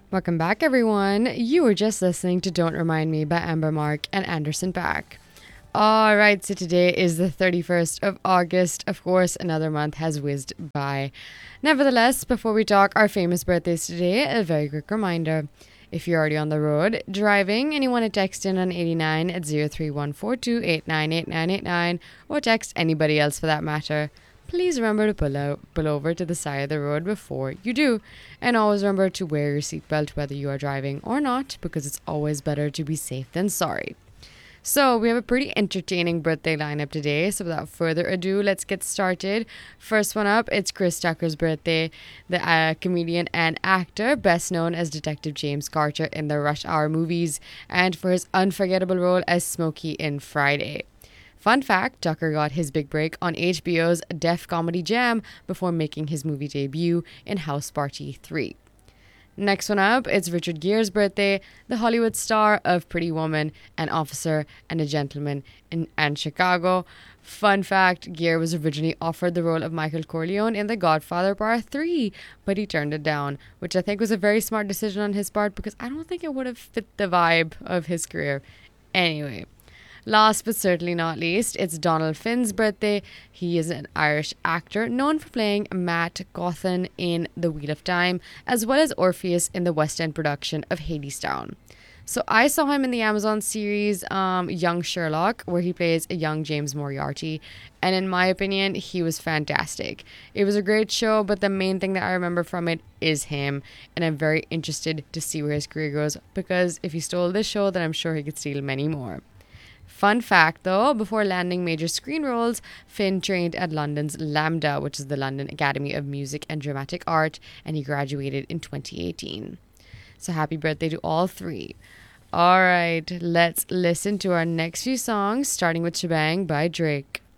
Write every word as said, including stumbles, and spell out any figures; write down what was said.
Welcome back, everyone. You were just listening to Don't Remind Me by Amber Mark and Anderson Paak. All right, so today is the thirty-first of August. Of course, another month has whizzed by. Nevertheless, before we talk our famous birthdays today, a very quick reminder. If you're already on the road driving and you want to text in on eighty-nine at zero three one four two eight nine eight nine eight nine or text anybody else for that matter, please remember to pull out, pull over to the side of the road before you do. And always remember to wear your seatbelt whether you are driving or not, because it's always better to be safe than sorry. So we have a pretty entertaining birthday lineup today. So without further ado, let's get started. First one up, it's Chris Tucker's birthday, the uh, comedian and actor, best known as Detective James Carter in the Rush Hour movies, and for his unforgettable role as Smokey in Friday. Fun fact, Tucker got his big break on H B O's Def Comedy Jam before making his movie debut in House Party three. Next one up, it's Richard Gere's birthday, the Hollywood star of Pretty Woman, an officer and a gentleman in and Chicago. Fun fact, Gere was originally offered the role of Michael Corleone in The Godfather Part three, but he turned it down, which I think was a very smart decision on his part because I don't think it would have fit the vibe of his career. Anyway. Last but certainly not least, it's Donald Finn's birthday. He is an Irish actor known for playing Matt Cawthon in The Wheel of Time, as well as Orpheus in the West End production of Hadestown. So I saw him in the Amazon series um, Young Sherlock, where he plays a young James Moriarty. And in my opinion, he was fantastic. It was a great show, but the main thing that I remember from it is him. And I'm very interested to see where his career goes, because if he stole this show, then I'm sure he could steal many more. Fun fact though, before landing major screen roles, Finn trained at London's LAMDA, which is the London Academy of Music and Dramatic Art, and he graduated in twenty eighteen. So happy birthday to all three. All right, let's listen to our next few songs, starting with Shebang by Drake.